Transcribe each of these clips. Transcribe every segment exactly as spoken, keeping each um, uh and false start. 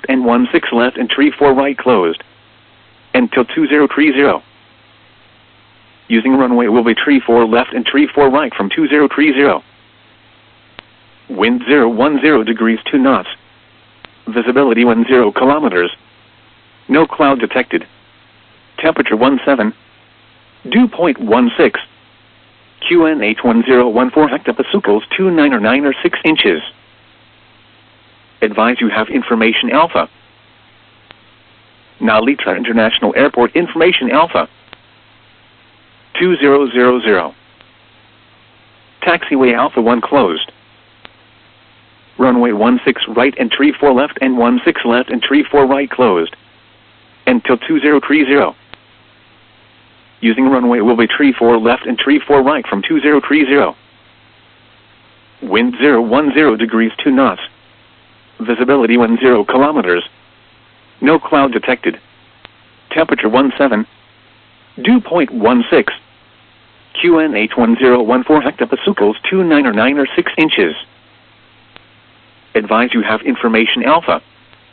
and one six left and tree four right closed. Until two zero three zero. Using runway will be tree four left and tree four right from two zero three zero. Wind zero one zero degrees two knots. Visibility one zero kilometers. No cloud detected. Temperature one seven. Dew point one six. Q N H one zero one four hectopascals two nine or nine or six inches. Advise you have information alpha. Nalitra International Airport information alpha. two zero zero zero. Taxiway Alpha one closed. Runway one six right and tree four left and one six left and tree four right closed. Until two zero three zero. Using runway will be tree four left and tree four right from two zero three zero. Wind zero one zero degrees two knots. Visibility one zero kilometers. No cloud detected. Temperature one seven. Dew point one six. Q N H one zero one four hectopascals two nine or nine or six inches. Advise you have information alpha.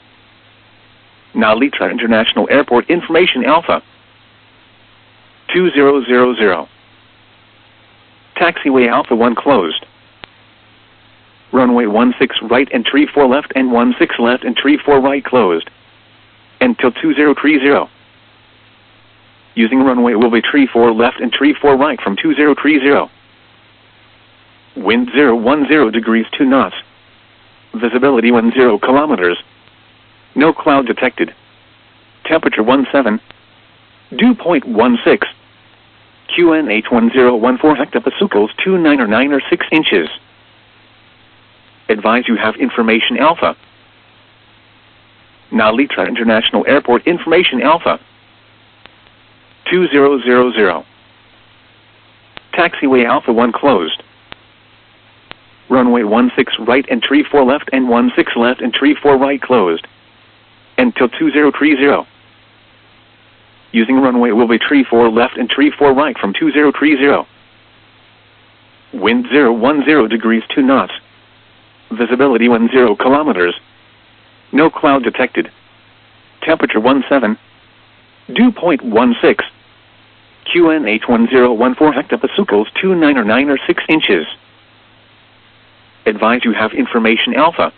Nalitra International Airport information alpha. two zero zero zero. Taxiway Alpha one closed. Runway one six right and tree four left and one six left and tree four right closed. Until two zero three zero. Using runway will be tree four left and tree four right from two zero three zero. Wind zero one zero degrees two knots. Visibility one zero kilometers. No cloud detected. Temperature one seven. Dew point one six. Q N H one zero one four hectopascals two nine or nine or six inches. Advise you have information alpha. Nalitra International Airport information alpha. two zero zero zero. Taxiway Alpha one closed. Runway one six right and tree four left and one six left and tree four right closed. Until two zero three zero. Using runway will be tree four left and tree four right from two zero three zero. Wind zero one zero degrees two knots. Visibility one zero kilometers. No cloud detected. Temperature one seven. Dew point one six. Q N H one zero one four hectopascals two nine or nine or six inches. Advise you have information alpha.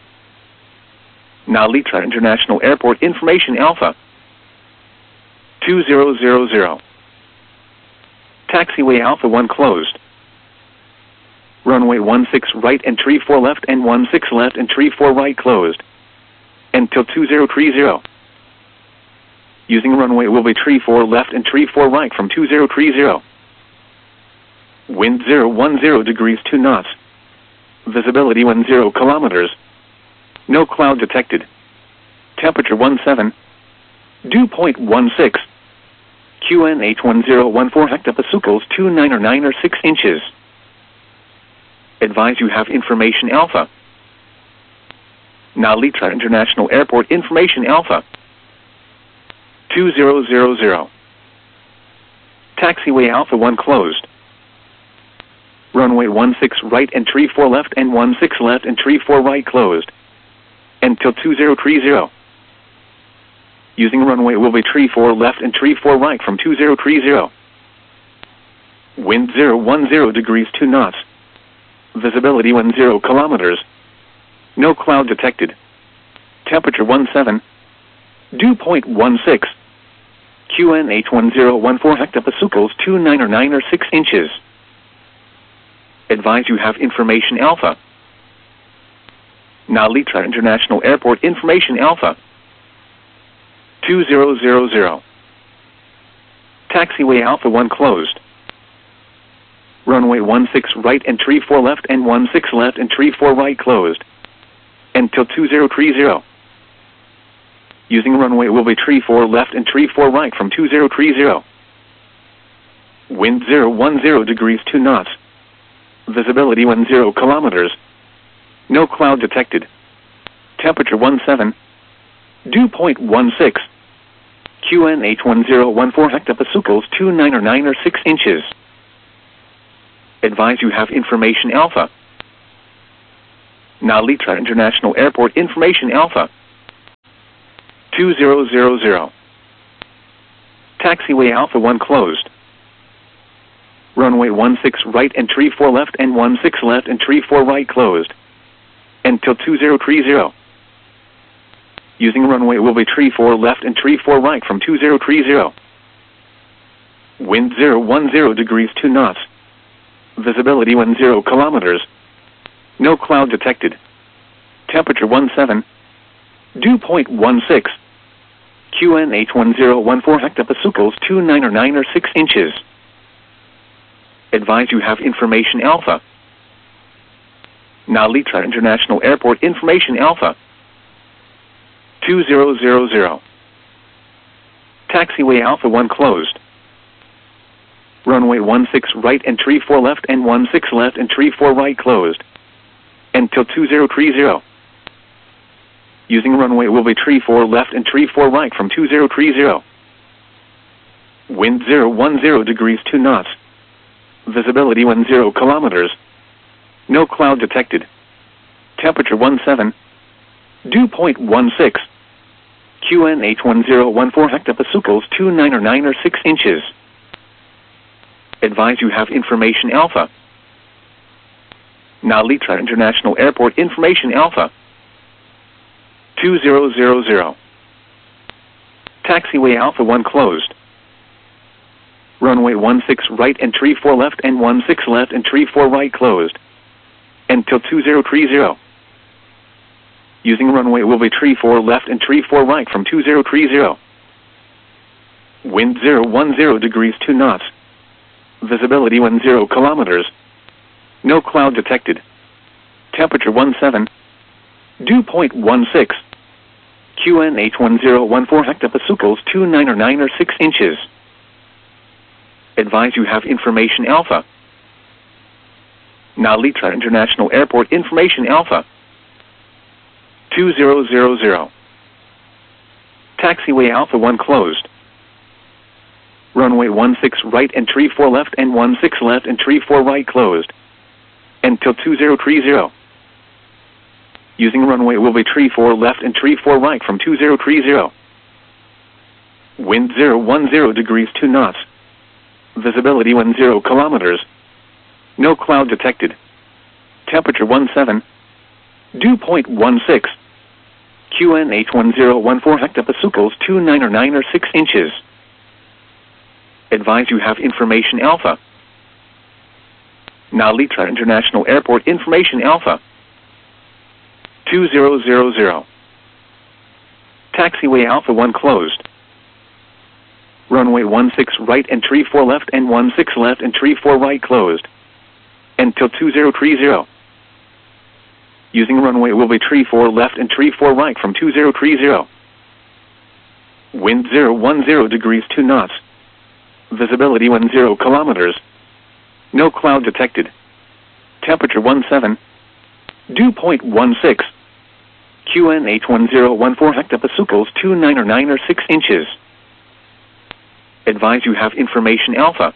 Nalitra International Airport information alpha. two zero zero zero. Taxiway Alpha one closed. Runway one six right and tree four left and one six left and tree four right closed. Until two zero three zero. Using runway will be tree four left and tree four right from two zero three zero. Wind zero one zero degrees two knots. Visibility one zero kilometers. No cloud detected. Temperature one seven. Dew point one six. Q N H one zero one four hectopascals two nine or nine or six inches. Advise you have information alpha. Nalitra International Airport information alpha. two zero zero zero. Taxiway Alpha one closed. Runway one six right and tree four left and one six left and tree four right closed. Until two zero three zero. Using runway will be tree four left and tree four right from two zero three zero. Wind zero one zero degrees two knots. Visibility one zero kilometers. No cloud detected. Temperature one seven. Dew point one six. Q N H one zero one four hectopascals two nine or nine or six inches. Advise you have information alpha. Nalitra International Airport information alpha. two zero zero zero. Taxiway Alpha one closed. Runway one six right and tree four left and one six left and tree four right closed. Until two zero three zero. Using runway will be tree four left and tree four right from two zero three zero. Wind zero one zero degrees two knots. Visibility one zero kilometers. No cloud detected. Temperature one seven. Dew point one six. Q N H one zero one four hectopascals two nine or nine or six inches. Advise you have information alpha. Nalitra International Airport information alpha. two zero zero zero. Taxiway Alpha one closed. Runway one six right and tree four left and one six left and tree four right closed. Until two zero three zero. Using runway will be tree four left and tree four right from two zero three zero. Wind zero one zero degrees two knots. Visibility one zero kilometers. No cloud detected. Temperature one seven. Dew point one six. Q N H one zero one four hectopascals two nine or nine or six inches. Advise you have information Alpha. Nalitra International Airport information Alpha. two zero zero zero. Taxiway Alpha one closed. Runway one six right and tree four left and one six left and tree four right closed. Until two zero three zero. Using runway will be tree four left and tree four right from two zero three zero. Wind zero one zero degrees two knots. Visibility one zero kilometers. No cloud detected. Temperature one seven. Dew point one six. Q N H one zero one four hectopascals two nine or nine or six inches. Advise you have information Alpha. Nalitra International Airport information Alpha. two zero zero zero. Taxiway Alpha one closed. Runway one six right and tree four left and one six left and tree four right closed. Until two zero three zero. Using runway will be tree four left and tree four right from two zero three zero. Wind zero one zero degrees two knots. Visibility one zero kilometers. No cloud detected. Temperature one seven. Dew point one six. Q N H one zero one four hectopascals two nine or nine or six inches. Advise you have information Alpha. Nalitra International Airport information Alpha. two zero zero zero. Taxiway Alpha one closed. Runway one six right and tree four left and one six left and tree four right closed. Until two zero three zero. Using runway will be tree four left and tree four right from two zero three zero. Wind zero one zero degrees two knots. Visibility one zero kilometers. No cloud detected. Temperature one seven. Dew point one six. Q N H one zero one four hectopascals two nine or nine or six inches. Advise you have information Alpha. Nalitra International Airport information Alpha. two zero zero zero. Taxiway Alpha one closed. Runway one six right and tree four left and one six left and tree four right closed. Until two zero three zero. Using runway will be tree four left and tree four right from two zero three zero. Wind zero one zero degrees two knots. Visibility one zero kilometers. No cloud detected. Temperature one seven. Dew point one six. Q N H one zero one four hectopascals two nine or nine or six inches. Advise you have information Alpha.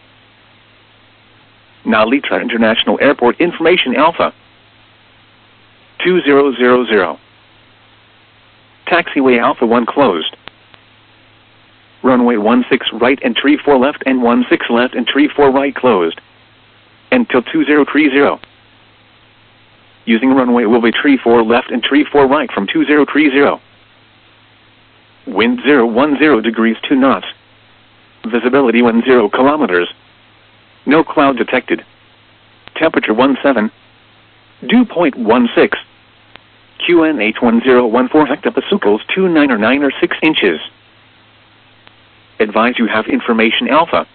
Nalitra International Airport information Alpha. two zero zero zero. Taxiway Alpha one closed. Runway one six right and tree four left and one six left and tree four right closed. Until two zero three zero. Using runway will be tree four left and tree four right from two zero three zero. Wind zero one zero degrees two knots. Visibility one zero kilometers. No cloud detected. Temperature one seven. Dew point one six. Q N H one zero one four hectopascals two nine or nine or six inches. Advise you have information Alpha.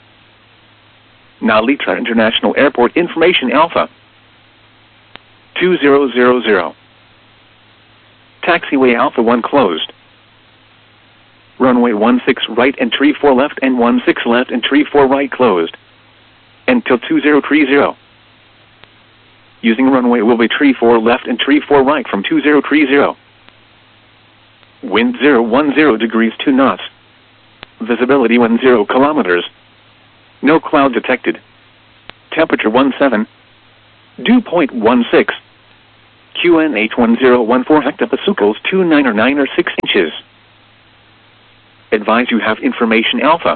Nalitra International Airport information Alpha. two zero zero zero. Taxiway Alpha one closed. Runway one six right and tree four left and one six left and tree four right closed. Until two zero three zero. Using runway will be tree four left and tree four right from two zero three zero. Wind zero one zero degrees two knots. Visibility one zero kilometers. No cloud detected. Temperature one seven. Dew point one six. Q N H one zero one four hectopascals two nine or nine or six inches. Advise you have information Alpha.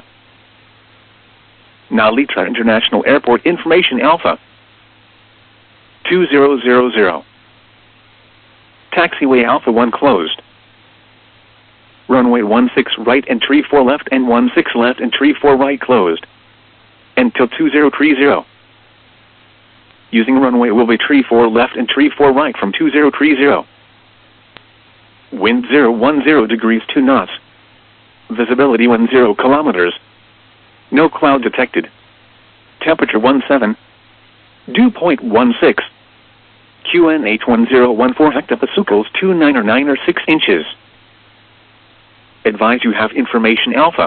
Nalitra International Airport information Alpha. two zero zero zero. Taxiway Alpha one closed. Runway one six right and tree four left and one six left and tree four right closed. Until two zero three zero. Using runway will be tree four left and tree four right from two zero three zero. Wind zero one zero degrees two knots. Visibility one zero kilometers. No cloud detected. Temperature one seven. Dew point one six. Q N H one zero one four hectopascals two nine or nine or six inches. Advise you have information Alpha.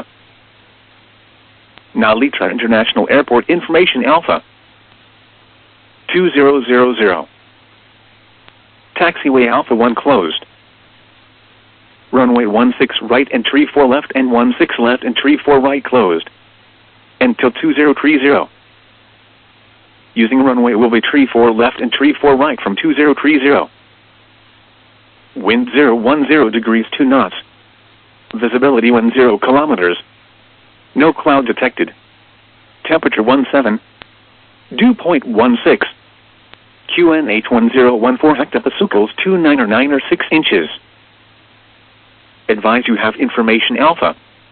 Nalitra International Airport information Alpha. two zero zero zero. Taxiway Alpha one closed. Runway one six right and tree four left and one six left and tree four right closed. Until two zero three zero. Using runway will be tree four left and tree four right from two zero three zero. Wind zero one zero degrees two knots. Visibility one zero kilometers. No cloud detected. Temperature one seven. Dew point one six. Q N H one zero one four hectopascals two nine or nine or six inches. Advise you have information Alpha.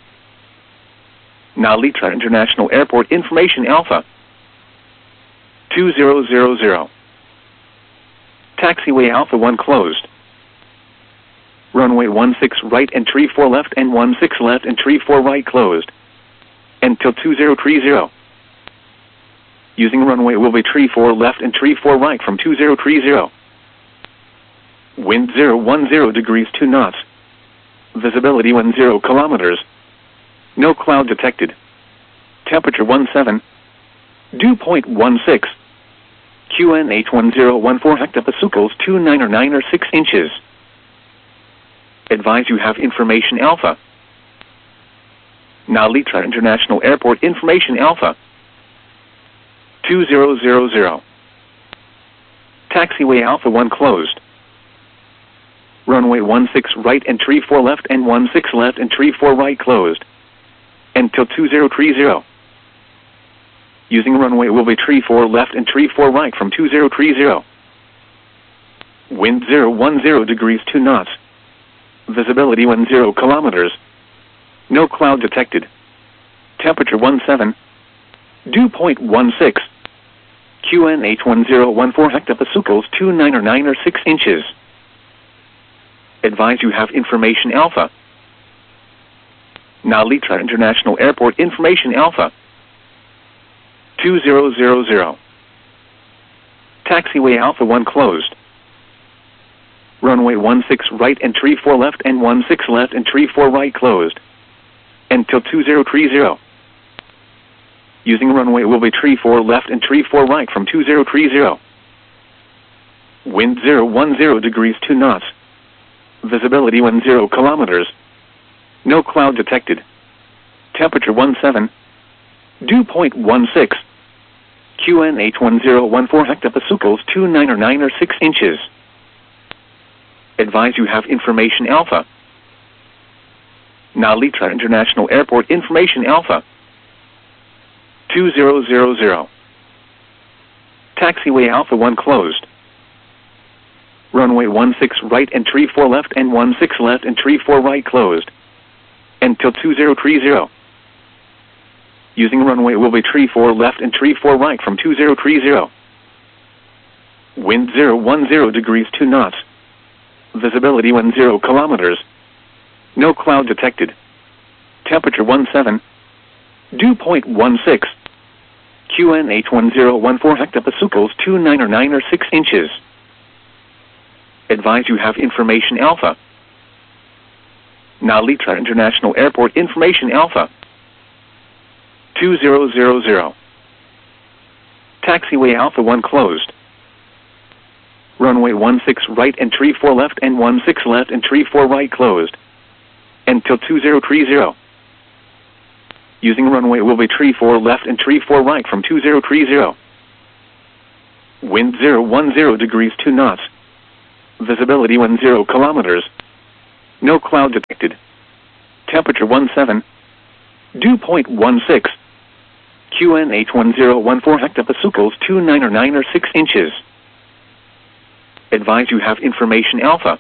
Nalitra International Airport information Alpha. two zero zero zero. Taxiway Alpha one closed. Runway one six right and tree four left and one six left and tree four right closed. Until two zero three zero. Using runway will be tree four left and tree four right from two zero three zero. Wind zero one zero degrees two knots. Visibility one zero kilometers. No cloud detected. Temperature one seven. Dew point one six. Q N H one zero one four hectopascals two nine or nine or six inches. Advise you have information Alpha. Nalitra International Airport information Alpha. two zero zero zero. Taxiway Alpha one closed. Runway one six right and tree four left and one six left and tree four right closed. Until two zero three zero. Using runway will be tree four left and tree four right from two zero three zero. Wind zero one zero degrees two knots. Visibility one zero kilometers. No cloud detected. Temperature one seven. Dew point one six. Q N H one zero one four hectopascals two nine or nine or six inches. Advise you have information Alpha. Nalitra International Airport information Alpha. two zero zero zero. Taxiway Alpha one closed. Runway one six right and tree four left and one six left and tree four right closed. Until two zero three zero. Using runway will be tree four left and tree four right from two zero three zero. Wind zero one zero degrees two knots. Visibility one zero kilometers. No cloud detected. Temperature one seven. Dew point one six. Q N H one zero one four hectopascals two nine or nine or six inches. Advise you have information Alpha. Nalitra International Airport information Alpha. two zero zero zero. Taxiway Alpha one closed. Runway one six right and tree four left and one six left and tree four right closed. Until two zero three zero. Using runway will be tree four left and tree four right from two zero three zero. Wind zero one zero degrees two knots. Visibility one zero kilometers. No cloud detected. Temperature one seven. Dew point one six. Q N H one zero one four hectopascals two nine or nine or six inches. Advise you have information Alpha. Nalitra International Airport information Alpha. two zero zero zero. Taxiway Alpha one closed. Runway one six right and tree four left and one six left and tree four right closed. Until two zero three zero. Using runway will be tree four left and tree four right from two zero three zero. Wind zero one zero degrees two knots. Visibility one zero kilometers. No cloud detected. Temperature one seven. Dew point one six. Q N H one zero one four hectopascals two nine or nine or six inches. Advise you have information alpha.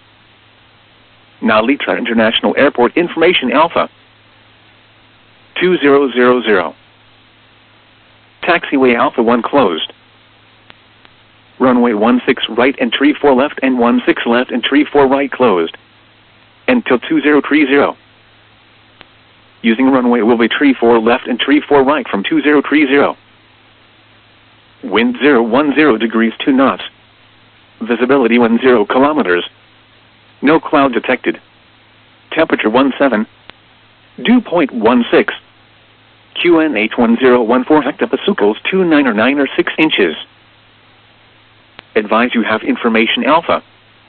Nalitra International Airport information alpha. two zero zero zero. Taxiway Alpha one closed. Runway one six right and tree four left and one six left and tree four right closed. Until two zero three zero. Using runway will be tree four left and tree four right from two zero three zero. Wind zero one zero degrees two knots. Visibility one zero kilometers. No cloud detected. Temperature one seven. Dew point one six. Q N H one zero one four hectopascals two nine or nine or six inches. Advise you have information alpha.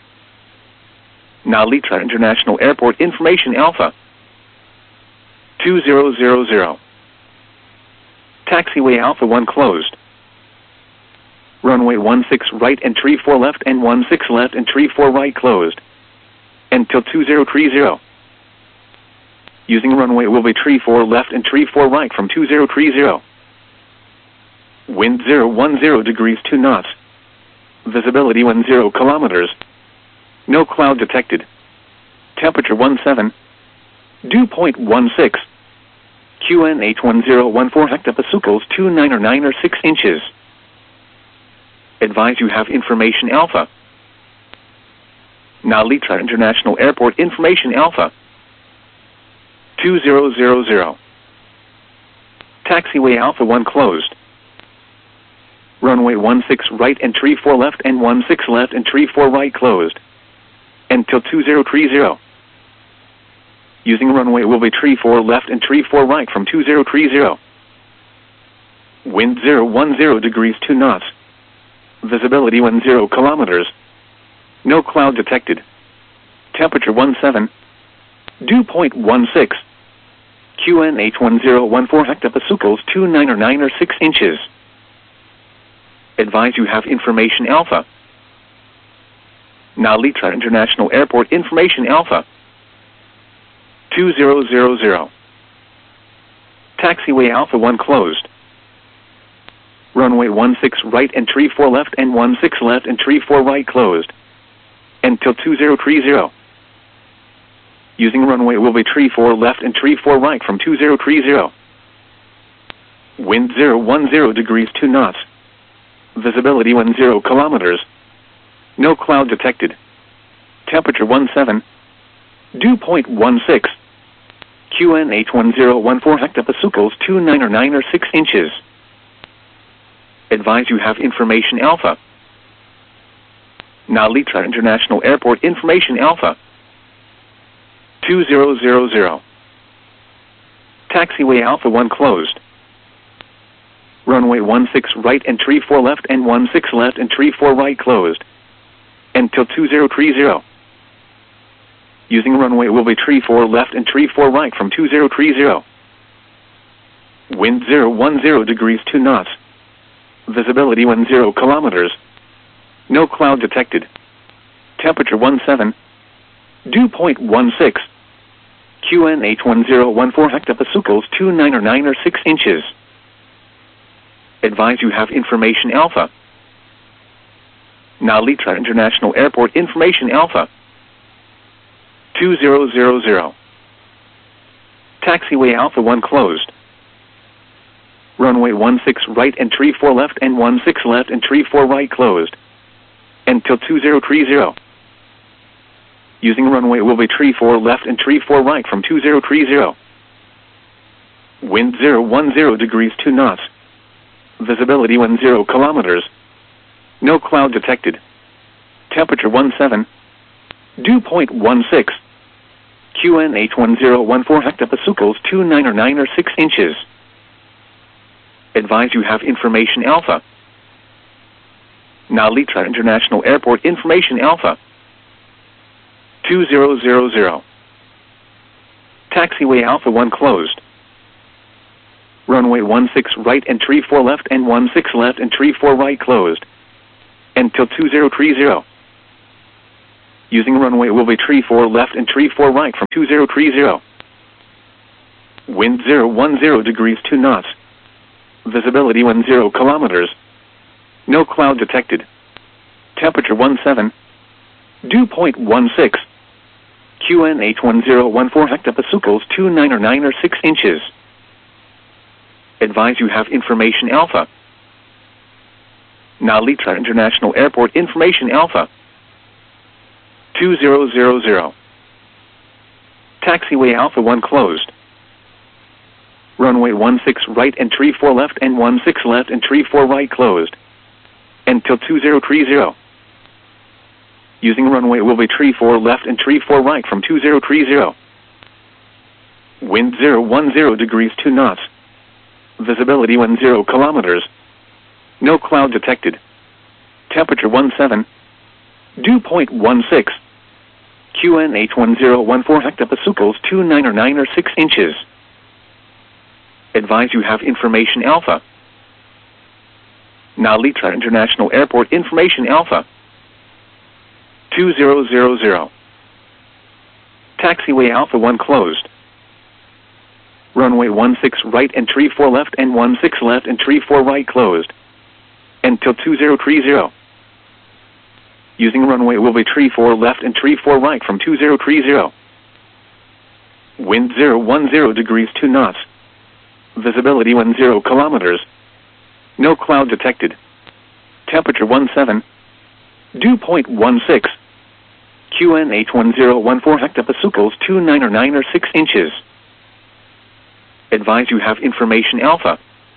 Nalitra International Airport information alpha. two zero zero zero. Taxiway Alpha one closed. Runway one six right and tree four left and one six left and tree four right closed. Until two zero three zero. Using runway will be tree four left and tree four right from two zero three zero. Wind zero one zero degrees two knots. Visibility one zero kilometers. No cloud detected. Temperature one seven. Dew point one six. Q N H one zero one four hectopascals two nine or nine or six inches. Advise you have information alpha. Nalitra International Airport information alpha. two zero zero zero. Taxiway Alpha one closed. Runway one six right and tree four left and one six left and tree four right closed. Until two zero three zero. Using runway will be tree four left and tree four right from two zero three zero. Wind zero one zero degrees two knots. Visibility one zero kilometers. No cloud detected. Temperature one seven. Dew point one six. Q N H one zero one four hectopascals two nine or nine or six inches. Advise you have information alpha. Nalitra International Airport information alpha. two zero zero zero. Taxiway Alpha one closed. Runway one six right and tree four left and one six left and tree four right closed. Until two zero three zero. Using runway will be tree four left and tree four right from two zero three zero. Wind zero one zero degrees two knots. Visibility one zero kilometers. No cloud detected. Temperature one seven. Dew point one six. Q N H one zero one four hectopascals two nine or nine or six inches. Advise you have information alpha. Nalitra International Airport information alpha. two zero zero zero. Taxiway Alpha one closed. Runway one six right and tree four left and one six left and tree four right closed. Until two zero three zero. Using runway will be tree four left and tree four right from two zero three zero. Wind zero one zero degrees two knots. Visibility one zero kilometers. No cloud detected. Temperature one seven. Dew point one six. Q N H one zero one four hectopascals two nine or nine or six inches. Advise you have information alpha. Nalitra International Airport information alpha. two zero zero zero. Taxiway Alpha one closed. Runway one six right and tree four left and one six left and tree four right closed. Until two zero three zero. Using runway will be tree four left and tree four right from two zero three zero. Wind zero one zero degrees two knots. Visibility one zero kilometers. No cloud detected. Temperature one seven. Dew point one six. Q N H one zero one four hectopascals two nine or nine or six inches. Advise you have information alpha. Nalitra International Airport information alpha. two zero zero zero. Taxiway Alpha one closed. Runway one six right and tree four left and one six left and tree four right closed. Until two zero three zero. Using runway will be tree four left and tree four right from two zero three zero. Wind zero one zero degrees two knots. Visibility one zero kilometers. No cloud detected. Temperature one seven. Dew point one six. Q N H one zero one four hectopascals two nine or nine or six inches. Advise you have information alpha. Nalitra International Airport information alpha. two zero zero zero. Taxiway Alpha one closed. Runway one six right and tree four left and one six left and tree four right closed. Until two zero three zero. Using runway will be tree four left and tree four right from two zero three zero. Wind zero one zero degrees two knots. Visibility one zero kilometers. No cloud detected. Temperature one seven. Dew point one six. Q N H one zero one four hectopascals two nine or nine or six inches. Advise you have information alpha. Nalitra International Airport information alpha. two zero zero zero. Taxiway Alpha one closed. Runway one six right and tree four left and one six left and tree four right closed. Until two zero three zero. Using runway will be tree four left and tree four right from two zero three zero. Wind zero one zero degrees two knots. Visibility one zero kilometers. No cloud detected. Temperature one seven. Dew point one six. Q N H one zero one four hectopascals two nine or nine or six inches. Advise you have information alpha.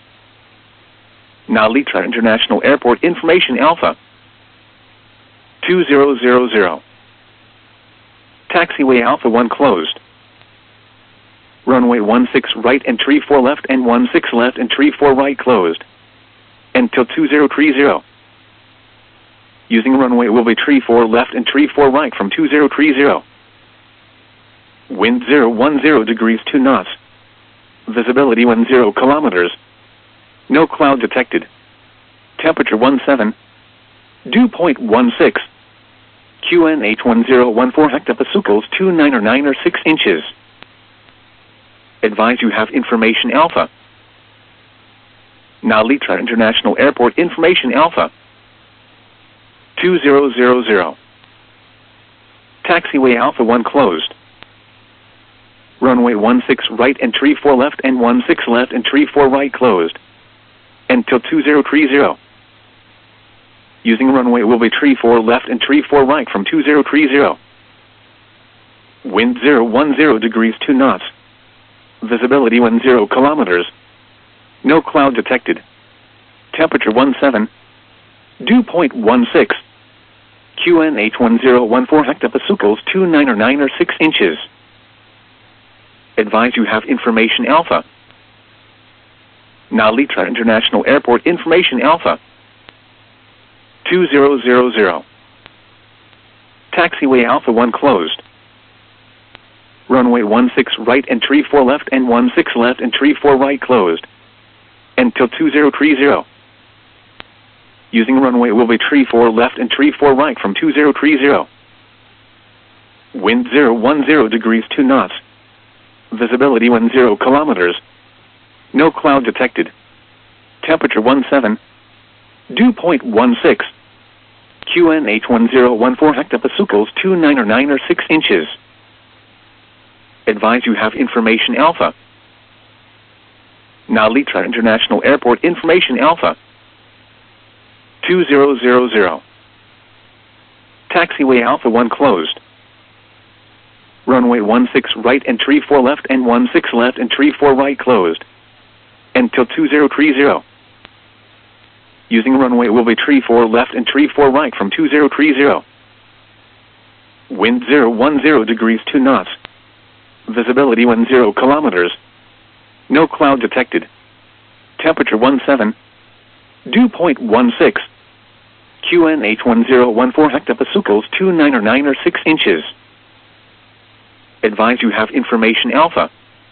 Nalitra International Airport information alpha. two zero zero zero. Taxiway Alpha one closed. Runway one six right and tree four left and one six left and tree four right closed. Until two zero three zero. Using runway will be tree four left and tree four right from two zero three zero. Wind zero one zero degrees two knots. Visibility one zero kilometers. No cloud detected. Temperature one seven. Dew point one six. Q N H one zero one four hectopascals two nine or nine or six inches. Advise you have information alpha. Nalitra International Airport information alpha. two zero zero zero. Taxiway Alpha one closed. Runway one six right and tree four left and one six left and tree four right closed. Until two zero three zero. Using runway will be tree four left and tree four right from two zero three zero. Wind zero one zero degrees two knots. Visibility one zero kilometers. No cloud detected. Temperature one seven. Dew point one six. Q N H one zero one four hectopascals two nine or nine or six inches. Advise you have information alpha. Nalitra International Airport information alpha. two zero zero zero. Taxiway Alpha one closed. Runway one six right and tree four left and one six left and tree four right closed. Until two zero three zero. Using runway will be tree four left and tree four right from two zero three zero. Wind zero one zero degrees two knots. Visibility one zero kilometers. No cloud detected. Temperature one seven. Dew point one six. Q N H one zero one four hectopascals two nine or nine or six inches. Advise you have information alpha. Nalitra International Airport information alpha. two zero zero zero. Taxiway Alpha one closed. Runway one six right and tree four left and one six left and tree four right closed. Until two zero three zero. Using runway will be tree four left and tree four right from two zero three zero. Wind zero one zero degrees two knots. Visibility one zero kilometers. No cloud detected. Temperature one seven. Dew point one six. Q N H one zero one four hectopascals two nine or nine or six inches. Advise you have information alpha.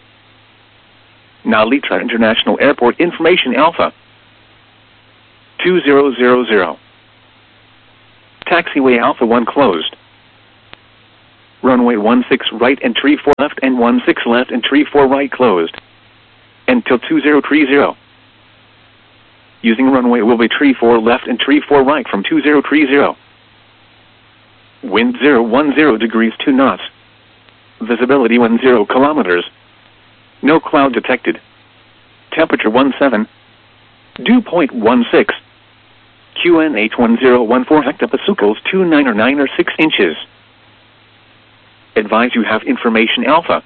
Nalitra International Airport information alpha. two zero zero zero. Taxiway Alpha one closed. Runway one six right and tree four left and one six left and tree four right closed. until two zero three zero. Using runway will be tree four left and tree four right from two zero three zero. Wind zero one zero degrees two knots. Visibility one zero kilometers. No cloud detected. Temperature one seven. Dew point one six. Q N H one zero one four hectopascals two nine or nine or six inches. Advise you have information alpha.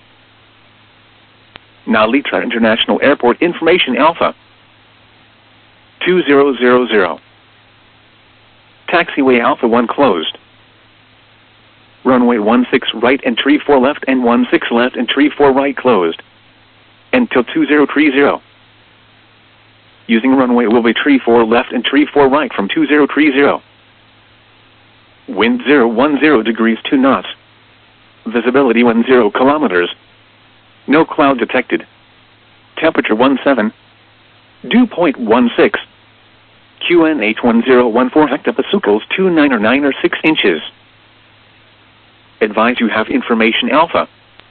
Nalitra International Airport information alpha. two zero zero zero. Taxiway Alpha one closed. Runway one six right and tree four left and one six left and tree four right closed. Until two zero three zero. Using runway will be tree four left and tree four right from two zero three zero. Wind zero one zero degrees two knots. Visibility one zero kilometers. No cloud detected. Temperature one seven. Dew point one six. Q N H one zero one four hectopascals two nine or nine or six inches. Advise you have information alpha.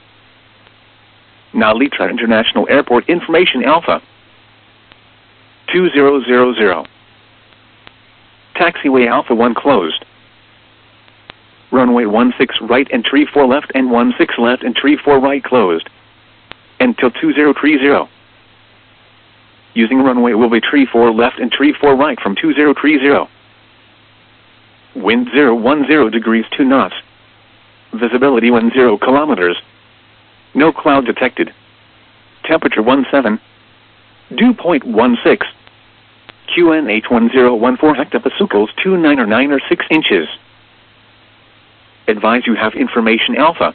Nalitra International Airport information alpha. two zero zero zero. Taxiway Alpha one closed. Runway one six right and tree four left and one six left and tree four right closed. Until two zero three zero. Using runway will be tree four left and tree four right from two zero three zero. Wind zero one zero degrees two knots. Visibility one zero kilometers. No cloud detected. Temperature one seven. Dew point one six. Q N H one zero one four hectopascals two nine or nine or six inches. Advise you have information alpha.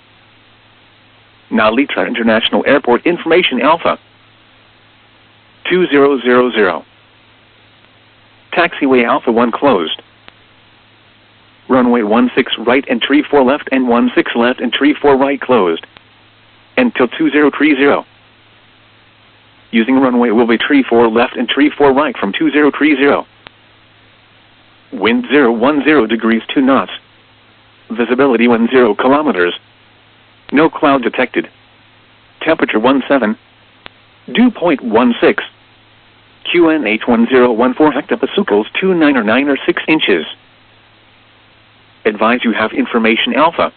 Nalitra International Airport information alpha. two zero zero zero. Taxiway Alpha one closed. Runway one six right and tree four left and one six left and tree four right closed. Until two zero three zero. Using runway will be tree four left and tree four right from two zero three zero. Wind zero one zero degrees two knots. Visibility one zero kilometers. No cloud detected. Temperature one seven. Dew point one six. Q N H one zero one four hectopascals two nine or nine or six inches. Advise you have information alpha.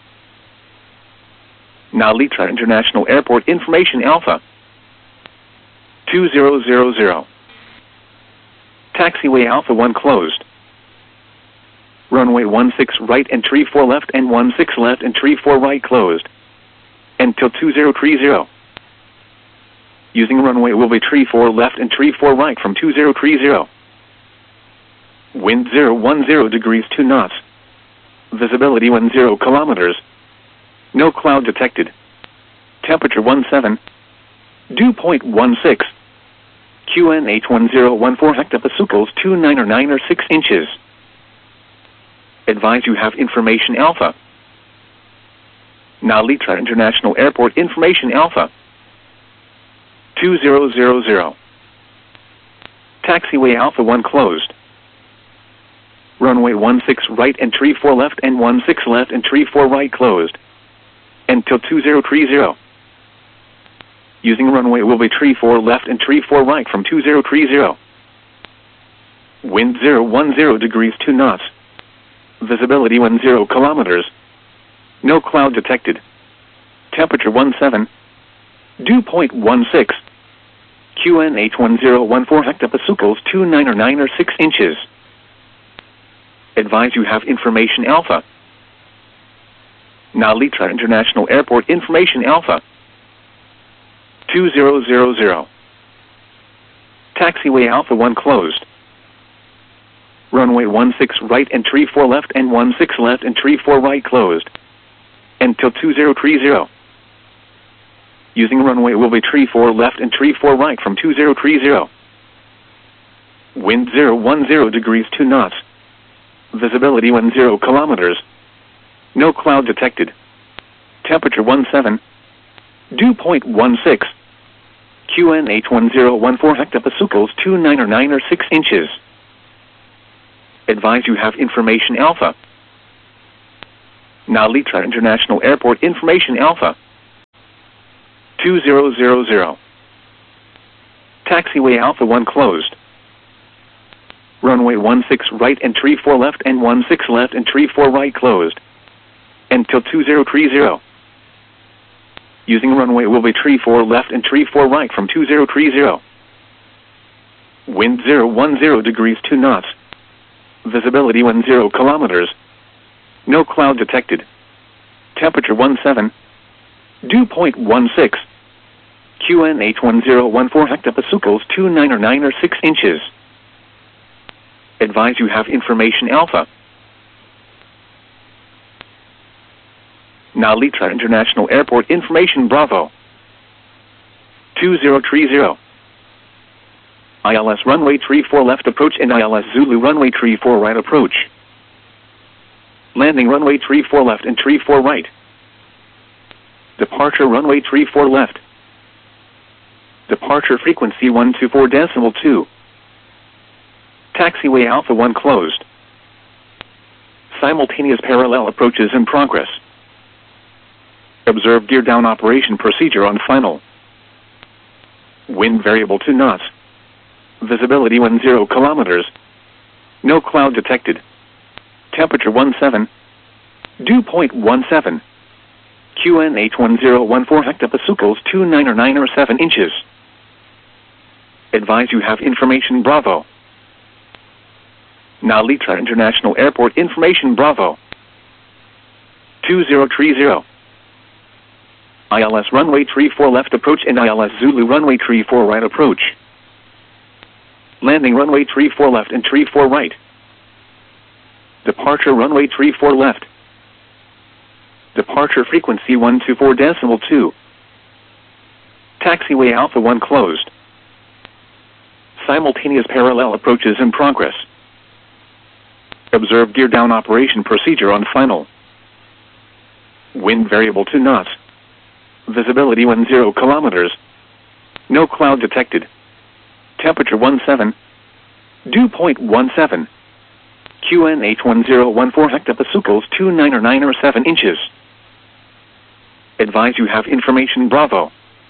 Nalitra International Airport information alpha. two zero zero zero. Taxiway Alpha one closed. Runway one six right and tree four left and one six left and tree four right closed. Until two zero three zero. Using runway will be tree four left and tree four right from two zero three zero. Wind zero one zero degrees two knots. Visibility one zero kilometers. No cloud detected. Temperature one seven. Dew point one six. Q N H one zero one four hectopascals two nine or nine or six inches. Advise you have information alpha. Nalitra International Airport information alpha. two zero zero zero. Taxiway Alpha one closed. Runway one six right and tree four left and one six left and tree four right closed. Until two zero three zero. Using runway will be tree four left and tree four right from two zero three zero. Wind zero one zero degrees two knots. Visibility one zero kilometers. No cloud detected. Temperature one seven. Dew point one six. Q N H one zero one four hectopascals two nine or nine or six inches. Advise you have information alpha. Nalitra International Airport information alpha. two zero zero zero. Taxiway Alpha one closed. Runway one six right and tree four left and one six left and tree four right closed. Until two zero three zero. Using runway will be tree four left and tree four right from two zero three zero. Wind zero one zero degrees two knots. Visibility one zero kilometers. No cloud detected. Temperature one seven. Dew point one six. Q N H one zero one four hectopascals two nine or nine or six inches. Advise you have information alpha. Nalitra International Airport information alpha. two zero zero zero. Taxiway Alpha one closed. Runway one six right and tree four left and one six left and tree four right closed. Until two zero three zero. Using runway will be tree four left and tree four right from two zero three zero. Wind zero one zero degrees two knots. Visibility one zero kilometers. No cloud detected. Temperature one seven. Dew point one six. Q N H one zero one four hectopascals two nine or nine or six inches. Advise you have information Alpha. Nalita International Airport information Bravo. two zero three zero. I L S runway three four left approach and I L S Zulu runway three four right approach. Landing runway three four left and three four right. Departure runway three four left. Departure frequency one two four decimal two. Taxiway Alpha one closed. Simultaneous parallel approaches in progress. Observe gear down operation procedure on final. Wind variable two knots. Visibility one zero kilometers. No cloud detected. Temperature one seven. Dew point one seven. Q N H one zero one four hectopascals two nine or nine or seven inches. Advise you have information Bravo. Nalita International Airport information Bravo. two zero three zero. I L S runway three four left approach and I L S Zulu runway three four right approach. Landing runway three four left and three four right. Departure runway three four left. Departure frequency one two four decimal two. Taxiway Alpha one closed. Simultaneous parallel approaches in progress. Observe gear down operation procedure on final. Wind variable two knots. Visibility one zero kilometers. No cloud detected. Temperature one seven. Dew point one seven. Q N H one zero one four hectopascals two nine or nine or seven inches. Advise you have information Bravo.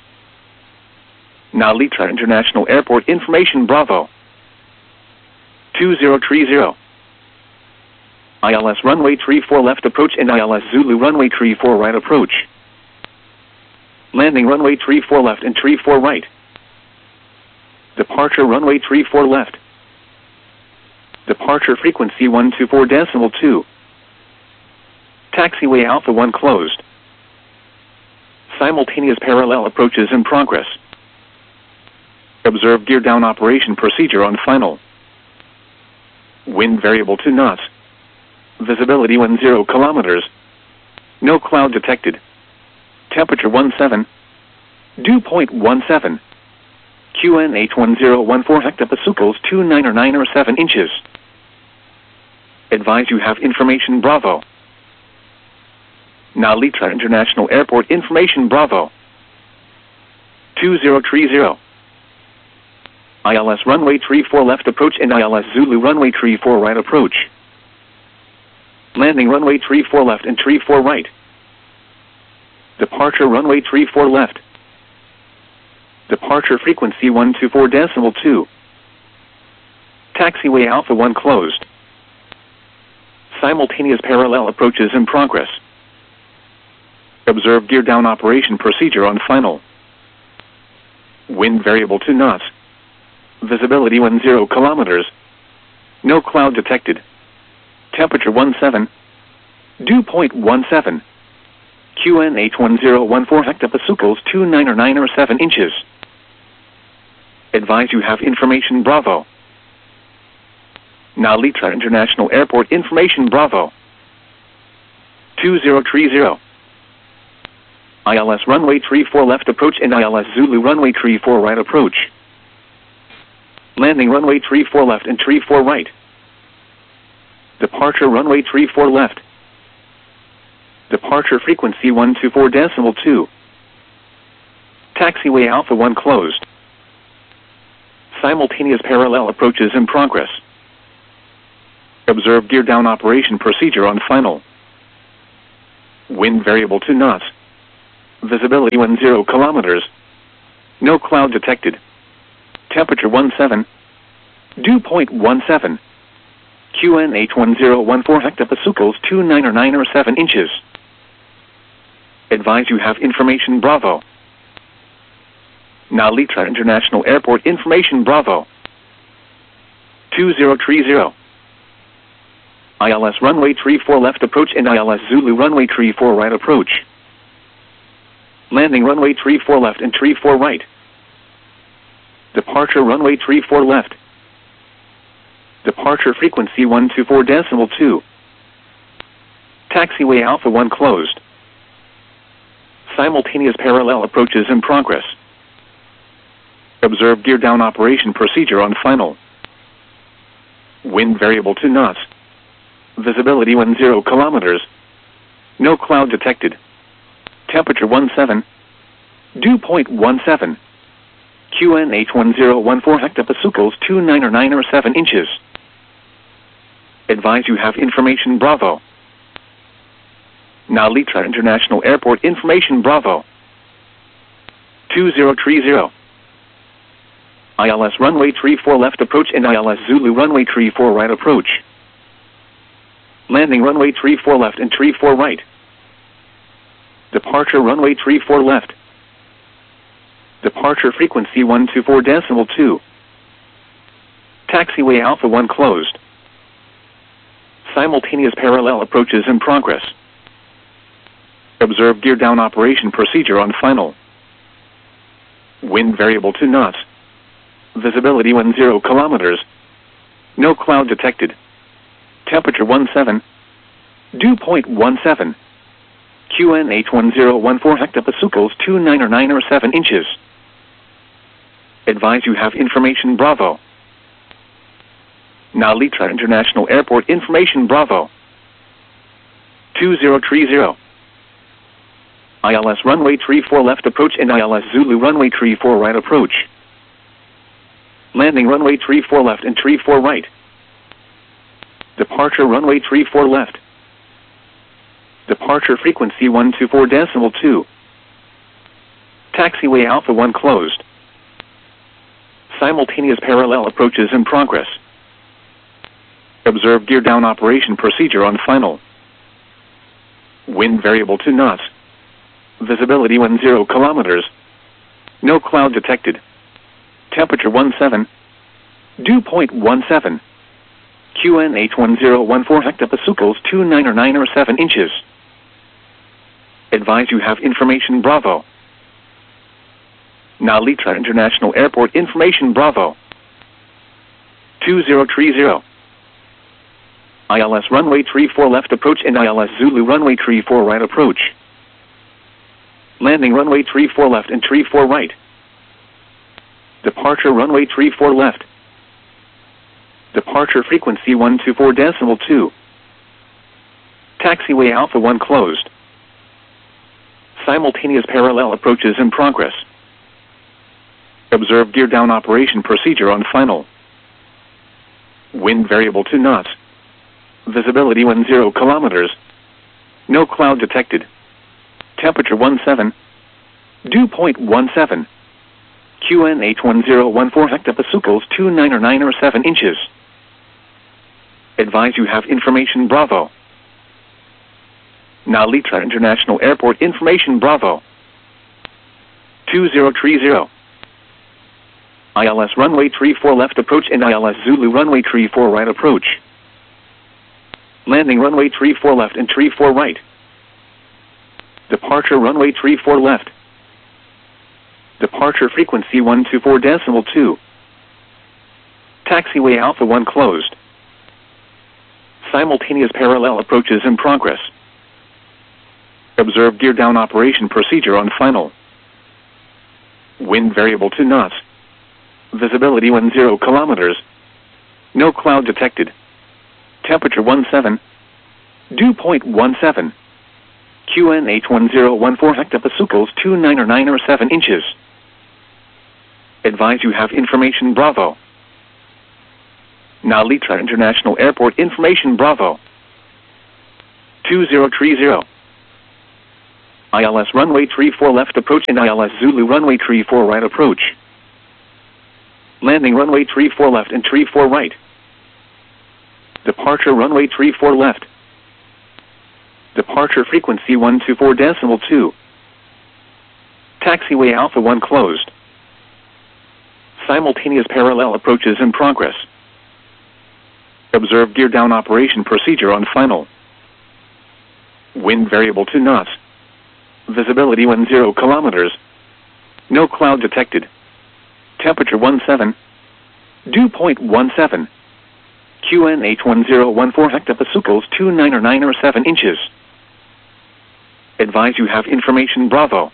Nalita International Airport information Bravo. two zero three zero. I L S runway three four left approach and I L S Zulu runway three four right approach. Landing runway three four left and three four right. Departure runway three four left. Departure frequency one two four decimal two. Taxiway Alpha one closed. Simultaneous parallel approaches in progress. Observe gear down operation procedure on final. Wind variable two knots. Visibility one zero kilometers. No cloud detected. Temperature one seven. Dew point one seven. Q N H one zero one four hectopascals two nine or nine or seven inches. Advise you have information Bravo. Nalita International Airport information Bravo. two zero three zero. I L S runway three four left approach and I L S Zulu runway three four right approach. Landing runway three four left and three four right. Departure runway three four left. Departure frequency one two four decimal two. Taxiway Alpha one closed. Simultaneous parallel approaches in progress. Observe gear down operation procedure on final. Wind variable two knots. Visibility one zero kilometers. No cloud detected. Temperature one seven. Dew point one seven. Q N H one zero one four hectopascals two nine or nine or seven inches. Advise you have information Bravo. Nalita International Airport information Bravo. two zero three zero. I L S runway three four left approach and I L S Zulu runway three four right approach. Landing runway three four left and three four right. Departure runway three four left. Departure frequency one two four decimal two. Taxiway Alpha one closed. Simultaneous parallel approaches in progress. Observe gear down operation procedure on final. Wind variable two knots. Visibility one zero kilometers. No cloud detected. Temperature one seven. Dew point one seven. Q N H one zero one four hectopascals two nine or nine or seven inches. Advise you have information Bravo. Nalitra International Airport information Bravo. two zero three zero. I L S runway three four left approach and I L S Zulu runway three four right approach. Landing runway three four left and three four right. Departure runway three four left. Departure frequency one two four decimal two. Taxiway Alpha one closed. Simultaneous parallel approaches in progress. Observe gear down operation procedure on final. Wind variable two knots. Visibility one zero kilometers. No cloud detected. Temperature one seven. Dew point one seven. Q N H one zero one four hectopascals two nine or nine or seven inches. Advise you have information Bravo. Nalitra International Airport information Bravo. two zero three zero. I L S runway three four left approach and I L S Zulu runway three four right approach. Landing runway three four left and three four right. Departure runway three four left. Departure frequency one two four decimal two. Taxiway Alpha one closed. Simultaneous parallel approaches in progress. Observe gear down operation procedure on final. Wind variable two knots. Visibility one zero kilometers. No cloud detected. Temperature one seven. Dew point one seven. Q N H one zero one four hectopascals two nine or nine or seven inches. Advise you have information Bravo. Nalitra International Airport information Bravo. two zero three zero. I L S runway three four left approach and I L S Zulu runway three four right approach. Landing runway three four left and three four right. Departure runway three four left. Departure frequency one two four decimal two. Taxiway Alpha one closed. Simultaneous parallel approaches in progress. Observe gear down operation procedure on final. Wind variable two knots. Visibility one zero kilometers. No cloud detected. Temperature one seven. Dew point one seven. Q N H one zero one four hectopascals two nine or nine or seven inches. Advise you have information Bravo. Nalitra International Airport information Bravo. two zero three zero. I L S runway three four left approach and I L S Zulu runway three four right approach. Landing runway three four left and three four right. Departure runway three four left. Departure frequency one two four decimal two. Taxiway Alpha one closed. Simultaneous parallel approaches in progress. Observe gear down operation procedure on final. Wind variable two knots. Visibility one zero kilometers. No cloud detected. Temperature one seven. Dew point one seven. Q N H one zero one four hectopascals two nine or nine or seven inches. Advise you have information Bravo. Nalitra International Airport information Bravo. two zero three zero. I L S runway three four left approach and I L S Zulu runway three four right approach. Landing runway three four left and three four right. Departure runway three four left. Departure frequency one two four decimal two. Taxiway Alpha one closed. Simultaneous parallel approaches in progress. Observe gear down operation procedure on final. Wind variable two knots. Visibility one zero kilometers. No cloud detected. Temperature one seven. Dew point one seven. Q N H one zero one four hectopascals two nine or nine or seven inches. Advise you have information Bravo. Nalitra International Airport information Bravo. two zero three zero. I L S runway three four left approach and I L S Zulu runway three four right approach. Landing runway tree four left and tree four right. Departure runway tree four left. Departure frequency one two four decimal two. Taxiway Alpha one closed. Simultaneous parallel approaches in progress. Observe gear down operation procedure on final. Wind variable two knots. Visibility one zero kilometers. No cloud detected. Temperature one seven. Dew point one seven. Q N H one zero one four hectopascals two nine or nine or seven inches. Advise you have information Bravo.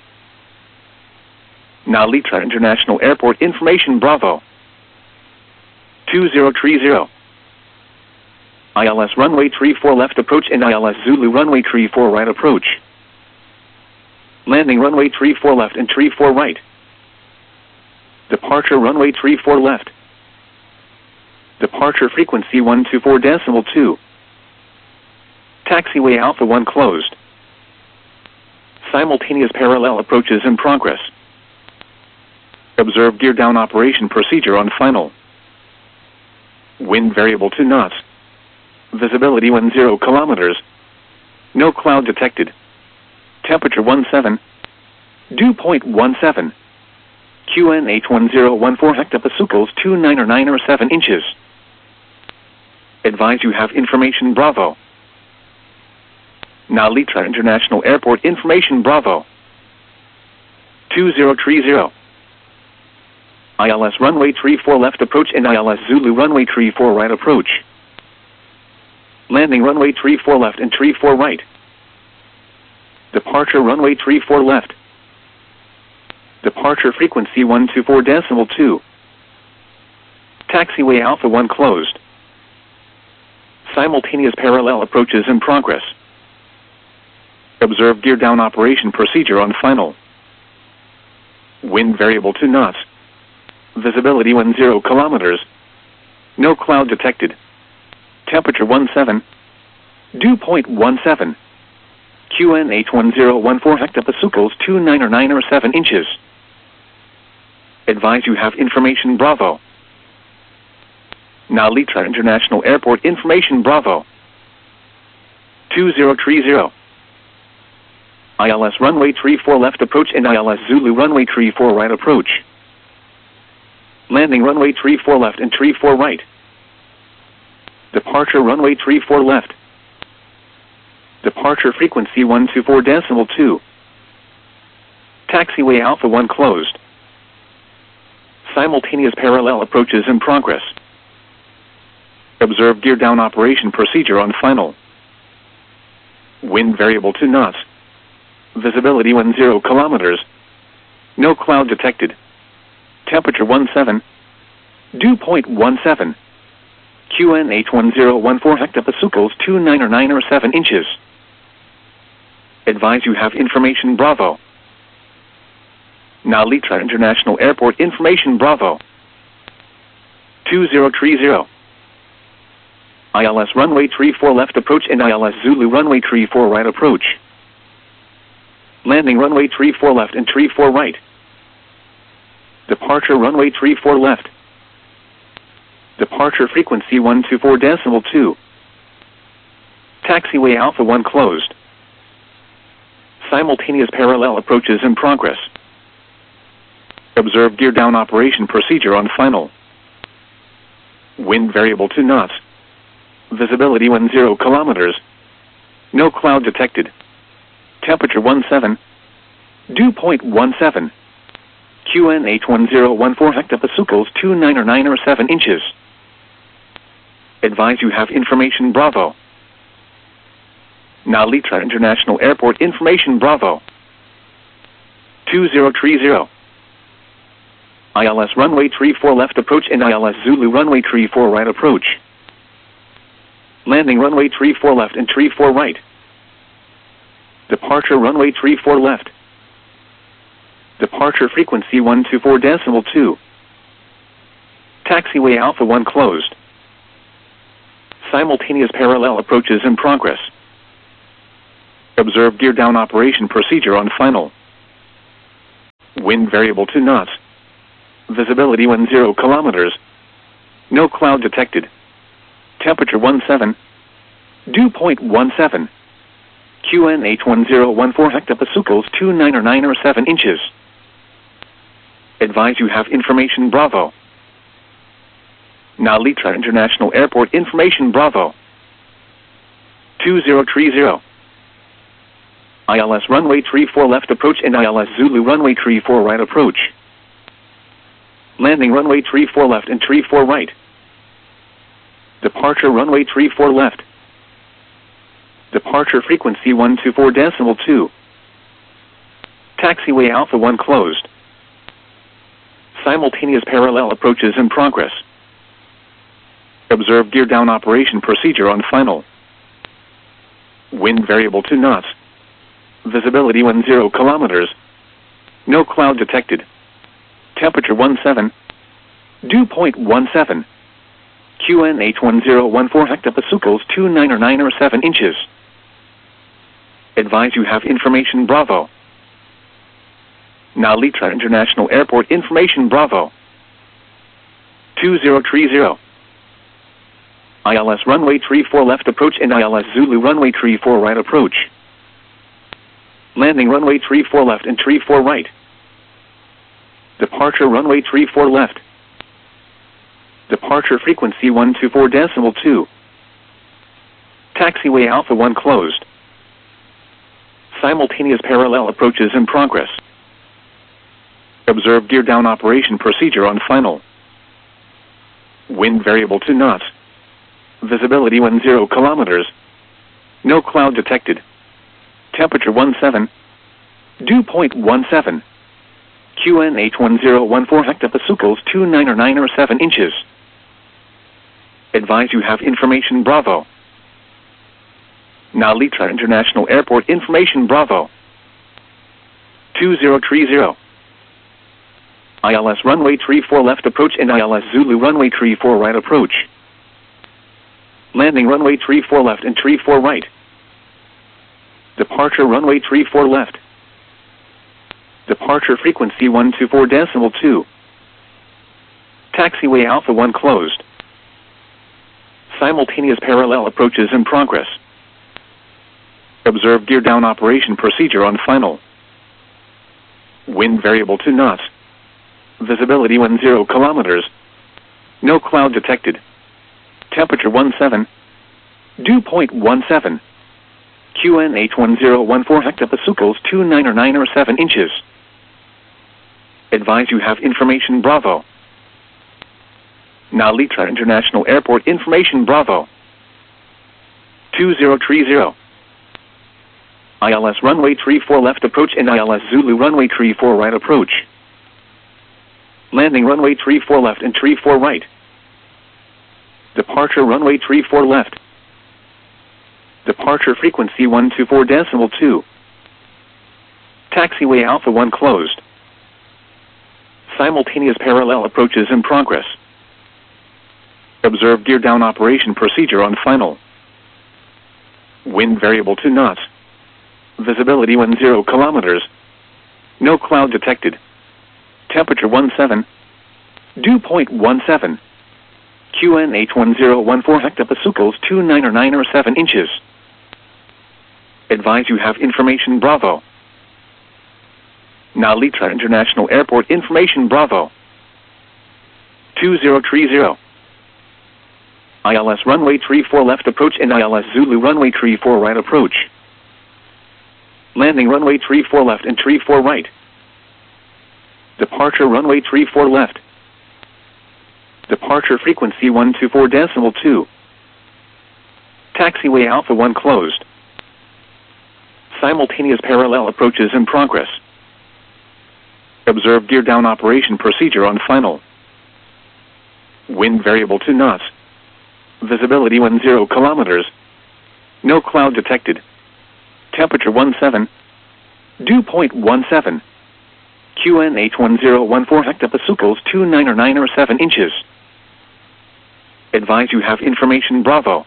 Nalitra International Airport information Bravo. two zero three zero. I L S runway tree four left approach and I L S Zulu runway tree four right approach. Landing runway tree four left and tree four right. Departure runway tree four left. Departure frequency one two four decimal two. Taxiway Alpha one closed. Simultaneous parallel approaches in progress. Observe gear down operation procedure on final. Wind variable two knots. Visibility one zero kilometers. No cloud detected. Temperature one seven. Dew point one seven. Q N H one zero one four hectopascals two nine or nine or seven inches. Advise you have information Bravo. Nalitra International Airport information Bravo. two zero three zero. I L S runway tree four left approach and I L S Zulu runway tree four right approach. Landing runway tree four left and tree four right. Departure runway tree four left. Departure frequency one two four decimal two. Taxiway Alpha one closed. Simultaneous parallel approaches in progress. Observe gear down operation procedure on final. Wind variable two knots. Visibility one zero kilometers. No cloud detected. Temperature one seven. Dew point one seven. Q N H one zero one four hectopascals two nine or nine or seven inches. Advise you have information Bravo. Nalitra International Airport information Bravo. two zero three zero. I L S runway tree four left approach and I L S Zulu runway tree four right approach. Landing runway tree four left and tree four right. Departure runway tree four left. Departure frequency one two four decimal two. Taxiway Alpha one closed. Simultaneous parallel approaches in progress. Observe gear down operation procedure on final. Wind variable two knots. Visibility one zero kilometers. No cloud detected. Temperature one seven. Dew point one seven. Q N H one zero one four hectopascals two nine or nine or seven inches. Advise you have information Bravo. Nalitra International Airport information Bravo. two zero three zero. I L S runway tree four left approach and I L S Zulu runway tree four right approach. Landing runway tree four left and tree four right. Departure runway tree four left. Departure frequency one two four decimal two. Taxiway Alpha one closed. Simultaneous parallel approaches in progress. Observe gear down operation procedure on final. Wind variable two knots. Visibility one zero kilometers. No cloud detected. Temperature one seven. Dew point one seven. Q N H one zero one four hectopascals two nine or nine or seven inches. Advise you have information Bravo. Nalitra International Airport information Bravo. two zero three zero. I L S runway tree four left approach and I L S Zulu runway tree four right approach. Landing runway tree four left and tree four right. Departure runway tree four left. Departure frequency one two four decimal two. Taxiway Alpha one closed. Simultaneous parallel approaches in progress. Observe gear down operation procedure on final. Wind variable two knots. Visibility one zero kilometers. No cloud detected. Temperature one seven. Dew point one seven. Q N H one zero one four hectopascals two nine or nine or seven inches. Advise you have information Bravo. Nalitra International Airport information Bravo. two zero three zero. I L S runway three four left approach and I L S Zulu runway three four right approach. Landing runway three four left and three four right. Departure runway three four left. Departure frequency one two four decimal two. Taxiway Alpha one closed. Simultaneous parallel approaches in progress. Observe gear down operation procedure on final. Wind variable two knots. Visibility one zero kilometers. No cloud detected. Temperature one seven. Dew point one seven. Q N H one zero one four hectopascals two nine or nine or seven inches. Advise you have information Bravo. Nalitra International Airport information Bravo. two zero three zero. I L S runway three four left approach and I L S Zulu runway three four right approach. Landing runway three four left and three four right. Departure runway three four left. Departure frequency one two four decimal two. Taxiway Alpha one closed. Simultaneous parallel approaches in progress. Observe gear down operation procedure on final. Wind variable two knots. Visibility one zero kilometers. No cloud detected. Temperature one seven. Dew point one seven. Q N H one zero one four hectopascals two nine or nine or seven inches. Advise you have information Bravo. Nalitra International Airport information Bravo. two zero three zero. I L S runway three four left approach and I L S Zulu runway three four right approach. Landing runway three four left and three four right. Departure runway three four left. Departure frequency one two four decimal two. Taxiway Alpha one closed. Simultaneous parallel approaches in progress. Observe gear down operation procedure on final. Wind variable two knots. Visibility one zero kilometers. No cloud detected. Temperature one seven. Dew point one seven. Q N H one zero one four hectopascals two nine or nine or seven inches. Advise you have information Bravo. Nalitra International Airport information Bravo. two zero three zero. I L S runway three four left approach and I L S Zulu runway three four right approach. Landing runway three four left and three four right. Departure runway three four left. Departure frequency one two four decimal two. Taxiway Alpha one closed. Simultaneous parallel approaches in progress. Observe gear down operation procedure on final. Wind variable two knots. Visibility one zero kilometers. No cloud detected. Temperature one seven. Dew point one seven. Q N H one zero one four hectopascals two nine or nine or seven inches. Advise you have information Bravo. Nalitra International Airport information Bravo. two zero three zero. I L S runway three four left approach and I L S Zulu runway three four right approach. Landing runway three four left and three four right. Departure runway three four left. Departure frequency one two four decimal two. Taxiway Alpha one closed. Simultaneous parallel approaches in progress. Observe gear down operation procedure on final. Wind variable two knots. Visibility one zero kilometers. No cloud detected. Temperature one seven. Dew point one seven. Q N H one zero one four hectopascals two nine or nine or seven inches. Advise you have information Bravo.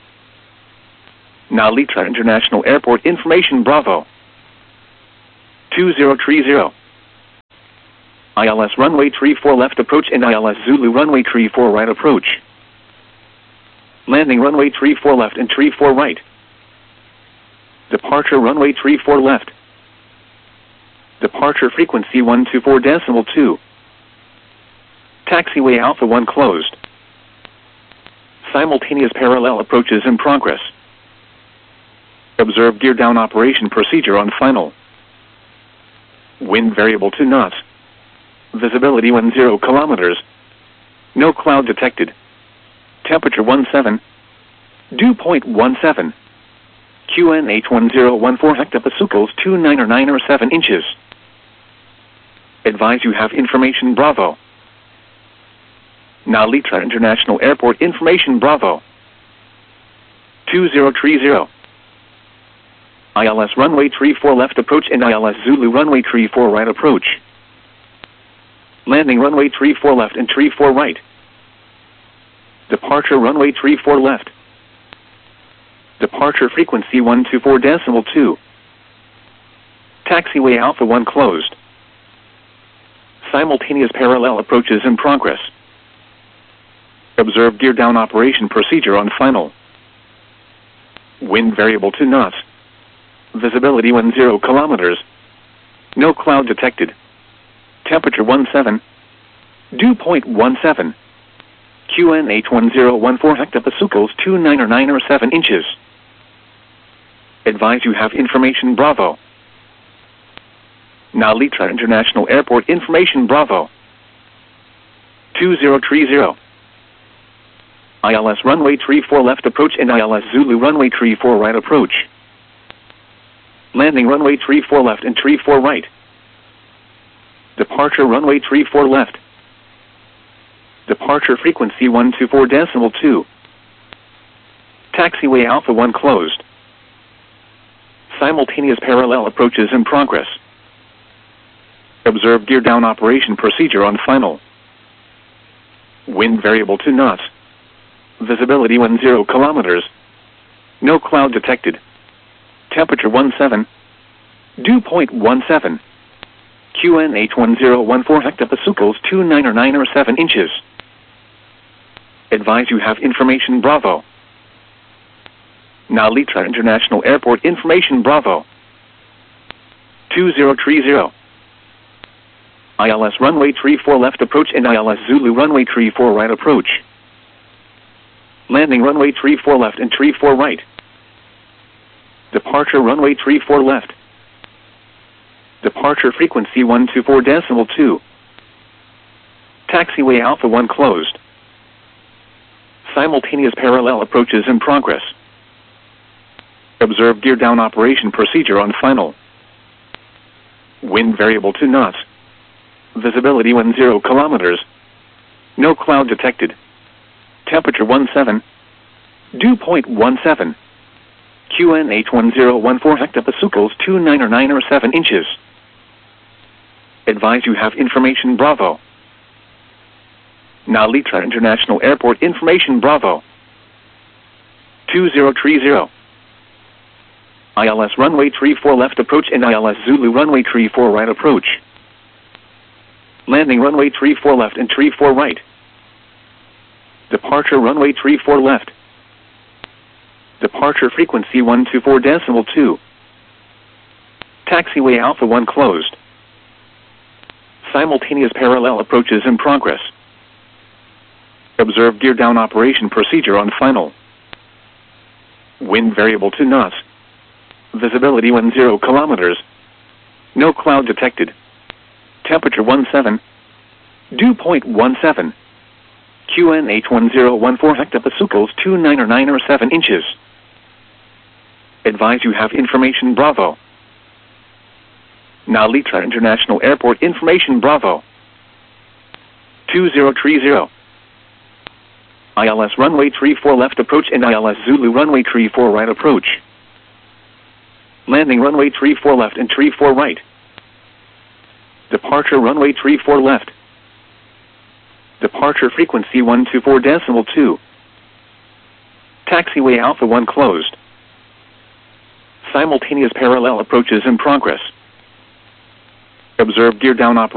Nalitra International Airport information Bravo. two zero three zero. I L S runway three four left approach and I L S Zulu runway three four right approach. Landing runway three four left and three four right. Departure runway three four left. Departure frequency one two four decimal two. Taxiway Alpha one closed. Simultaneous parallel approaches in progress. Observe gear down operation procedure on final. Wind variable two knots. Visibility one zero kilometers. No cloud detected. Temperature one seven. Dew point one seven. Q N H one zero one four hectopascals two nine or nine or seven inches. Advise you have information Bravo. Nalitra International Airport information Bravo. two zero three zero. I L S runway three four left approach and I L S Zulu runway three four right approach. Landing runway three four left and three four right. Departure runway three four left. Departure frequency one two four decimal two. Taxiway Alpha one closed. Simultaneous parallel approaches in progress. Observe gear down operation procedure on final. Wind variable two knots. Visibility one zero kilometers. No cloud detected. Temperature one seven. Dew point one seven. Q N H one zero one four hectopascals two nine or nine or seven inches. Advise you have information Bravo. Nalitra International Airport information Bravo. two zero three zero. I L S runway three four left approach and I L S Zulu runway three four right approach. Landing runway three four left and three four right. Departure runway three four left. Departure frequency one two four decimal two. Taxiway Alpha one closed. Simultaneous parallel approaches in progress. Observe gear down operation procedure on final. Wind variable two knots. Visibility one zero kilometers. No cloud detected. Temperature one seven. Dew point one seven. Q N H one zero one four hectopascals two nine or nine or seven inches. Advise you have information Bravo. Nalitra International Airport information Bravo. two zero three zero. I L S runway three four left approach and I L S Zulu runway three four right approach. Landing runway three four left and three four right. Departure runway three four left. Departure frequency one two four decimal two. Taxiway Alpha one closed. Simultaneous parallel approaches in progress. Observe gear down operation procedure on final. Wind variable two knots. Visibility one zero kilometers. No cloud detected. Temperature one seven. Dew point one seven. Q N H one zero one four hectopascals two nine or nine or seven inches. Advise you have information Bravo. Nalitra International Airport information Bravo. two zero three zero. I L S runway three four left approach and I L S Zulu runway three four right approach. Landing runway three four left and three four right. Departure runway three four left. Departure frequency one two four decimal two. Taxiway Alpha one closed. Simultaneous parallel approaches in progress. Observe gear down operation procedure on final. Wind variable two knots. Visibility one zero kilometers. No cloud detected. Temperature one seven. Dew point one seven. Q N H one zero one four hectopascals two nine or nine or seven inches. Advise you have information Bravo. Nalitra International Airport information Bravo. two zero three zero. I L S runway three four left approach and I L S Zulu runway three four right approach. Landing runway three four left and three four right. Departure runway three four left. Departure frequency one two four decimal two. Taxiway Alpha one closed. Simultaneous parallel approaches in progress. Observe gear down operation.